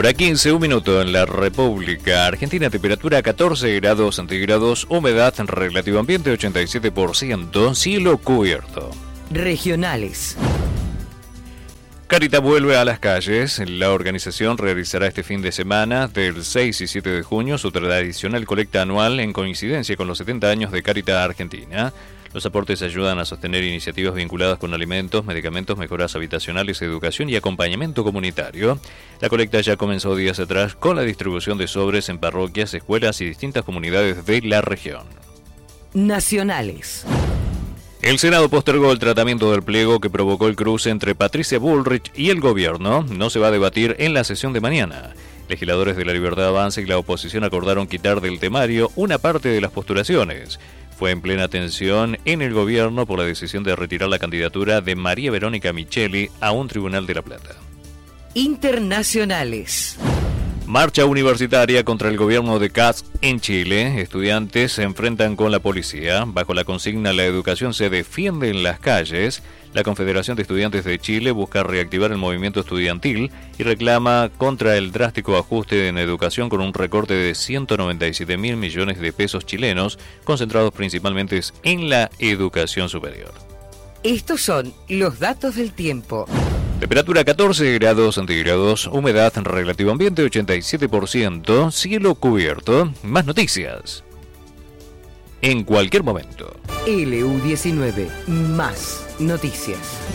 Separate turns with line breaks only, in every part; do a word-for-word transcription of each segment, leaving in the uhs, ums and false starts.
Hora quince, un minuto en la República Argentina, temperatura catorce grados centígrados, humedad relativo ambiente ochenta y siete por ciento, cielo cubierto.
Regionales.
Caritas vuelve a las calles. La organización realizará este fin de semana, del seis y siete de junio, su tradicional colecta anual en coincidencia con los setenta años de Caritas Argentina. Los aportes ayudan a sostener iniciativas vinculadas con alimentos, medicamentos, mejoras habitacionales, educación y acompañamiento comunitario. La colecta ya comenzó días atrás con la distribución de sobres en parroquias, escuelas y distintas comunidades de la región.
Nacionales.
El Senado postergó el tratamiento del pliego que provocó el cruce entre Patricia Bullrich y el gobierno. No se va a debatir en la sesión de mañana. Legisladores de la Libertad Avanza y la oposición acordaron quitar del temario una parte de las postulaciones. Fue en plena tensión en el gobierno por la decisión de retirar la candidatura de María Verónica Micheli a un tribunal de La Plata.
Internacionales.
Marcha universitaria contra el gobierno de Kast en Chile. Estudiantes se enfrentan con la policía. Bajo la consigna "La educación se defiende en las calles", la Confederación de Estudiantes de Chile busca reactivar el movimiento estudiantil y reclama contra el drástico ajuste en educación con un recorte de ciento noventa y siete mil millones de pesos chilenos, concentrados principalmente en la educación superior.
Estos son los datos del tiempo.
Temperatura catorce grados centígrados, humedad relativo ambiente ochenta y siete por ciento, cielo cubierto. Más noticias en cualquier momento.
L U diecinueve, más noticias.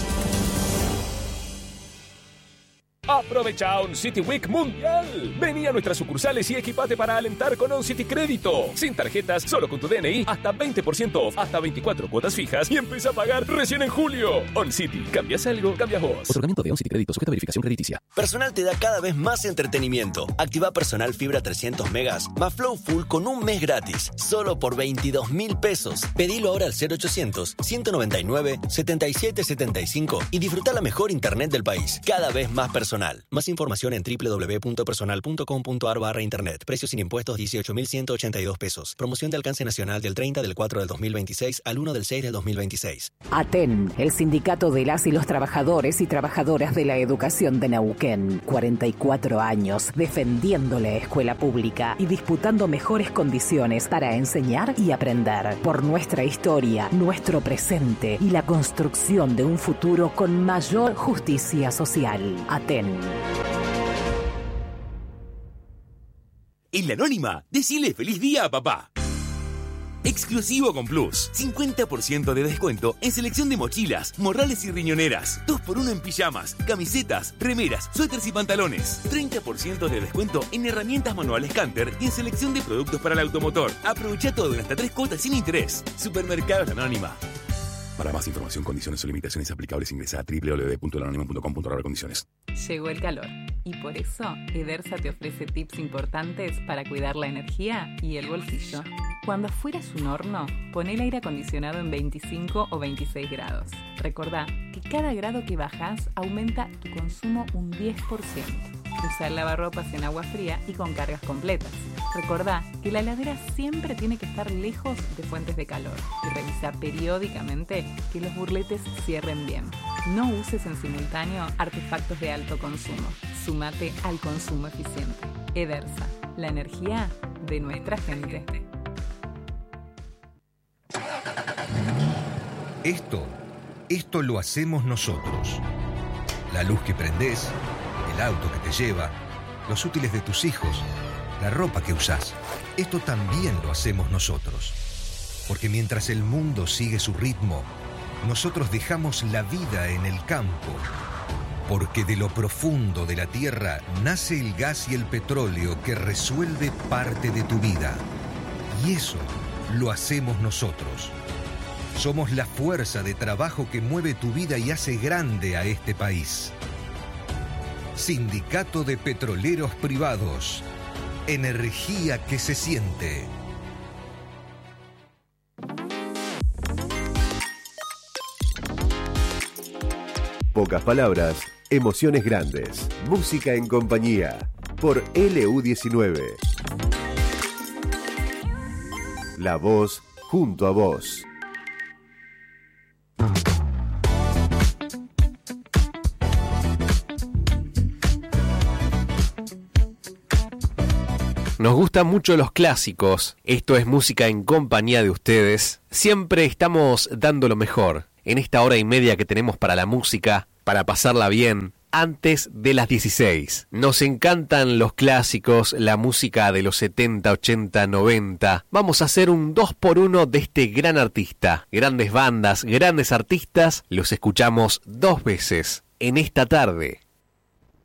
Aprovecha OnCity Week Mundial. Vení a nuestras sucursales y equipate para alentar con OnCity Crédito. Sin tarjetas, solo con tu D N I, hasta veinte por ciento off, hasta veinticuatro cuotas fijas y empieza a pagar recién en julio. OnCity, ¿cambias algo? Cambias vos.
Otorgamiento de OnCity Crédito sujeta a verificación crediticia.
Personal te da cada vez más entretenimiento. Activa Personal Fibra trescientos megas más Flow Full con un mes gratis. Solo por veintidós mil pesos. Pedilo ahora al cero ochocientos, ciento noventa y nueve, setenta y siete setenta y cinco y disfruta la mejor internet del país. Cada vez más personal. Más información en doble u doble u doble u punto personal punto com punto a r barra internet. Precios sin impuestos dieciocho mil ciento ochenta y dos pesos. Promoción de alcance nacional del treinta del cuatro del dos mil veintiséis al uno del seis del dos mil veintiséis.
ATEN, el sindicato de las y los trabajadores y trabajadoras de la educación de Neuquén. cuarenta y cuatro años defendiendo la escuela pública y disputando mejores condiciones para enseñar y aprender. Por nuestra historia, nuestro presente y la construcción de un futuro con mayor justicia social. ATEN.
En La Anónima, decile feliz día a papá. Exclusivo con Plus. cincuenta por ciento de descuento en selección de mochilas, morrales y riñoneras. dos por uno en pijamas, camisetas, remeras, suéteres y pantalones. treinta por ciento de descuento en herramientas manuales Canter y en selección de productos para el automotor. Aprovecha todo en hasta tres cuotas sin interés. Supermercados La Anónima.
Para más información, condiciones o limitaciones aplicables, ingresa a doble u doble u doble u punto la anónima punto com punto a r condiciones.
Llegó el calor y por eso Edersa te ofrece tips importantes para cuidar la energía y el bolsillo. Cuando afuera es un horno, pon el aire acondicionado en veinticinco o veintiséis grados. Recordá que cada grado que bajás aumenta tu consumo un diez por ciento. Usa el lavarropas en agua fría y con cargas completas. Recordá que la heladera siempre tiene que estar lejos de fuentes de calor y revisa periódicamente que los burletes cierren bien. No uses en simultáneo artefactos de alto consumo. Súmate al consumo eficiente. Edersa, la energía de nuestra gente.
Esto, esto lo hacemos nosotros. La luz que prendés, el auto que te lleva, los útiles de tus hijos, la ropa que usás. Esto también lo hacemos nosotros. Porque mientras el mundo sigue su ritmo, nosotros dejamos la vida en el campo. Porque de lo profundo de la tierra nace el gas y el petróleo que resuelve parte de tu vida. Y eso lo hacemos nosotros. Somos la fuerza de trabajo que mueve tu vida y hace grande a este país. Sindicato de Petroleros Privados. Energía que se siente.
Pocas palabras, emociones grandes. Música en compañía. Por L U diecinueve. La voz junto a vos.
Nos gustan mucho los clásicos. Esto es música en compañía de ustedes. Siempre estamos dando lo mejor en esta hora y media que tenemos para la música, para pasarla bien, antes de las dieciséis. Nos encantan los clásicos, la música de los setenta, ochenta, noventa. Vamos a hacer un dos por uno de este gran artista. Grandes bandas, grandes artistas, los escuchamos dos veces en esta tarde